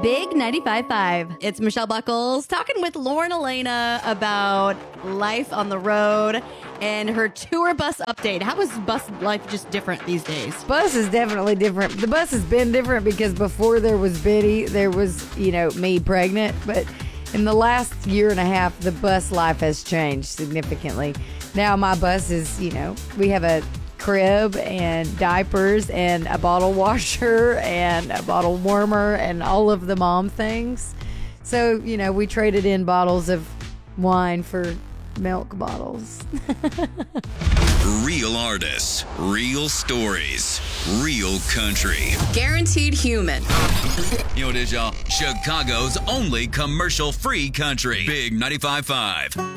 Big 95.5. It's Michelle Buckles talking with Lauren Elena about life on the road and her tour bus update. How is bus life just different these days? Bus is definitely different. The bus has been different because before there was Biddy, there was, me pregnant. But in the last year and a half, the bus life has changed significantly. Now my bus is, we have a crib and diapers and a bottle washer and a bottle warmer and all of the mom things. So, we traded in bottles of wine for milk bottles. Real artists, real stories, real country. Guaranteed human. You know what it is, y'all? Chicago's only commercial-free country. Big 95.5.